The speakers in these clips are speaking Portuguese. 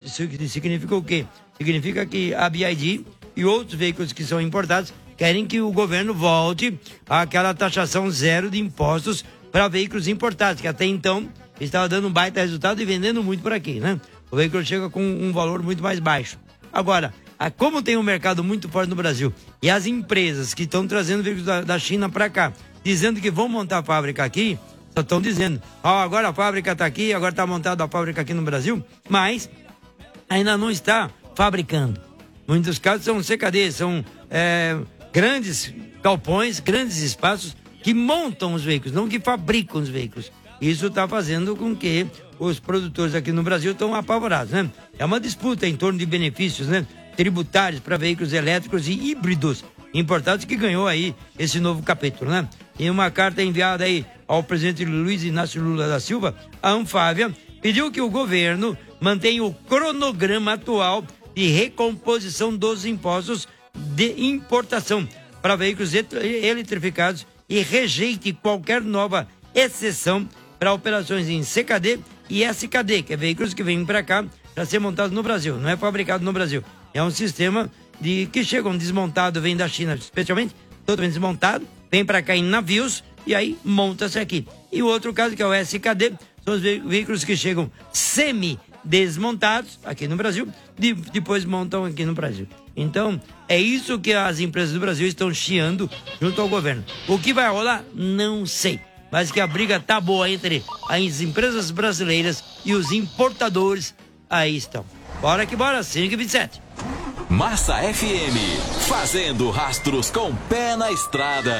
Isso significa o quê? Significa que a BYD e outros veículos que são importados querem que o governo volte àquela taxação zero de impostos para veículos importados, que até então estava dando um baita resultado e vendendo muito por aqui, né? O veículo chega com um valor muito mais baixo. Agora, como tem um mercado muito forte no Brasil e as empresas que estão trazendo veículos da China para cá, dizendo que vão montar a fábrica aqui, só estão dizendo, agora a fábrica está aqui, agora está montada a fábrica aqui no Brasil, mas ainda não está fabricando. Muitos casos são CKD, são grandes galpões, grandes espaços que montam os veículos, não que fabricam os veículos. Isso está fazendo com que os produtores aqui no Brasil estão apavorados, né? É uma disputa em torno de benefícios, né, tributários para veículos elétricos e híbridos importados que ganhou aí esse novo capítulo, né? Em uma carta enviada aí ao presidente Luiz Inácio Lula da Silva, a Anfávia pediu que o governo mantenha o cronograma atual de recomposição dos impostos de importação para veículos eletrificados e rejeite qualquer nova exceção para operações em CKD e SKD, que é veículos que vêm para cá para ser montados no Brasil, não é fabricado no Brasil. É um sistema que chegam desmontado, vem da China especialmente, totalmente desmontado, vem para cá em navios e aí monta-se aqui. E o outro caso, que é o SKD, são os veículos que chegam semi-desmontados aqui no Brasil, depois montam aqui no Brasil. Então, é isso que as empresas do Brasil estão chiando junto ao governo. O que vai rolar, não sei. Mas que a briga tá boa entre as empresas brasileiras e os importadores, aí estão. Bora que bora, 5h27. Massa FM, fazendo rastros com pé na estrada.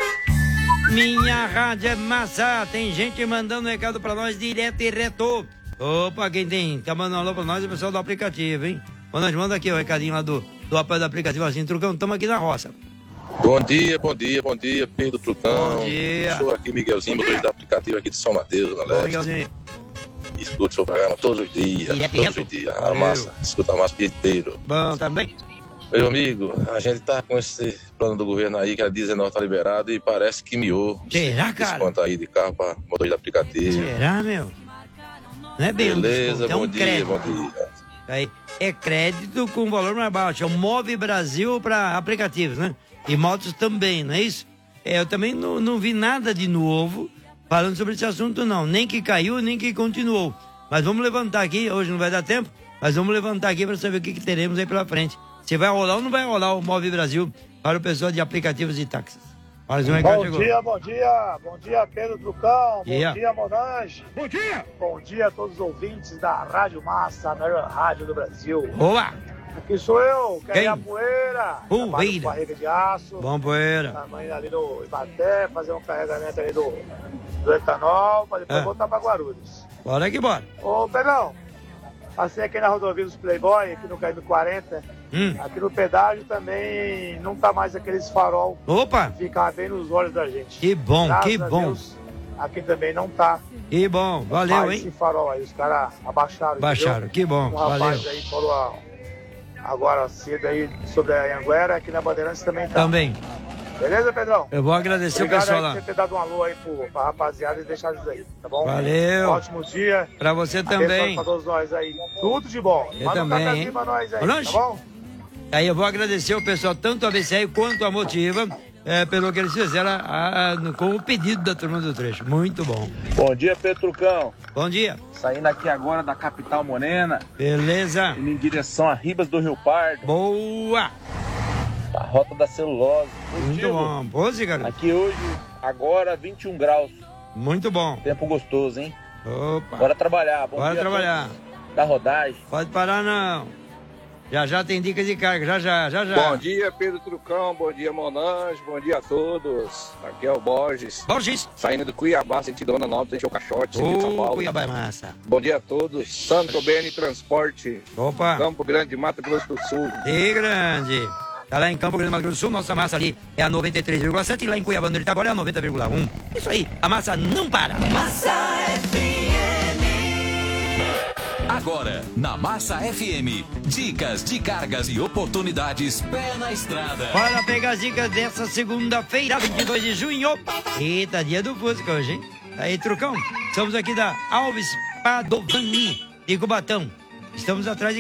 Minha rádio é massa, tem gente mandando recado pra nós direto e reto. Opa, quem tá mandando alô pra nós é o pessoal do aplicativo, hein? Quando nós manda aqui o recadinho lá do apoio do aplicativo, assim, Trucão, estamos aqui na roça. Bom dia, Pedro Trucão. Bom dia. Sou aqui Miguelzinho, motorista do aplicativo aqui de São Mateus, na Leste. Miguelzinho. Escuto seu programa todos os dias, A massa, escuta a massa o dia inteiro. Bom, também. Meu amigo, a gente tá com esse plano do governo aí, que a 19 tá liberado e parece que miou. Será, cara? Desconto aí de carro pra motorista do aplicativo. Será, meu? Não é bem Beleza, é um bom dia, crédito. bom dia. Aí, é crédito com valor mais baixo. É o Move Brasil para aplicativos, né? E motos também, não é isso? Eu também não vi nada de novo falando sobre esse assunto, não. Nem que caiu, nem que continuou. Mas vamos levantar aqui, hoje não vai dar tempo, mas vamos levantar aqui para saber o que teremos aí pela frente. Se vai rolar ou não vai rolar o Move Brasil para o pessoal de aplicativos e táxis. Mais um recado chegou. Bom dia, Pedro Trucão, Yeah. Bom dia, Monange. Bom dia a todos os ouvintes da Rádio Massa, a melhor rádio do Brasil. Boa! Aqui sou eu, Quem? a Poeira. Poeira. Trabalho com barriga de aço. Bom, poeira. Estamos indo ali no Ibaté, fazer um carregamento ali do etanol, para depois voltar para Guarulhos. Bora que bora. Ô, Pedrão, passei aqui na rodovia dos Playboy, aqui no KM40. Aqui no pedágio também não tá mais aqueles farol. Opa! Que ficam bem nos olhos da gente. Que bom, Graças que a bom. Deus, aqui também não tá. Que bom, valeu, mais hein? esse farol aí, os caras abaixaram. Baixaram, entendeu? que bom, Um rapaz valeu. aí falou agora cedo aí sobre a Anguera, aqui na Bandeirantes também tá. Também. Beleza, Pedrão? Eu vou agradecer Obrigado o pessoal aí lá. por ter dado um alô aí pra rapaziada e deixar isso aí, tá bom? Valeu. Ótimo dia. Pra você também. Pra todos nós aí. Tudo de bom. Eu Manda também, um cafezinho hein? pra nós aí, Ô, Lanche. tá bom? Aí eu vou agradecer o pessoal, tanto a BCR quanto a Motiva, pelo que eles fizeram com o pedido da turma do trecho. Muito bom. Bom dia, Pedro Trucão. Bom dia. Saindo aqui agora da capital morena. Beleza. Indo em direção a Ribas do Rio Pardo. Boa. A rota da celulose. Muito bom. Pose, garoto. Aqui hoje, agora 21 graus. Muito bom. Tempo gostoso, hein? Opa. Bora trabalhar. Bom Bora dia a trabalhar. todos da rodagem. Pode parar, não. Já tem dicas de carga, já. Bom dia, Pedro Trucão, bom dia, Monange, bom dia a todos. Aqui é o Borges. Saindo do Cuiabá, sentido Dona Nova, encheu o caixote, sentido São Paulo. Cuiabá é massa. Bom dia a todos. Santo Bene Transporte. Opa. Campo Grande, Mato Grosso do Sul. E grande. Tá lá em Campo Grande, Mato Grosso do Sul, nossa massa ali é a 93,7 e lá em Cuiabá, onde ele tá agora, é a 90,1. Isso aí, a massa não para. Massa FM. Agora, na Massa FM, dicas de cargas e oportunidades pé na estrada. Bora pegar as dicas dessa segunda-feira, 22 de junho. Eita, dia do Fusca hoje, hein? Aí, Trucão, estamos aqui da Alves Padovani, de Cubatão. Estamos atrás de